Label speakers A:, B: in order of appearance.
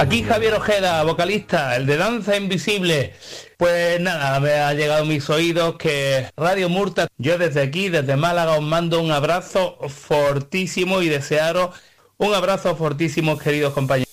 A: Aquí Javier Ojeda, vocalista, el de Danza Invisible. Pues nada, me ha llegado a mis oídos que Radio Murta, yo desde aquí, desde Málaga, os mando un abrazo fortísimo y desearos un abrazo fortísimo, queridos compañeros.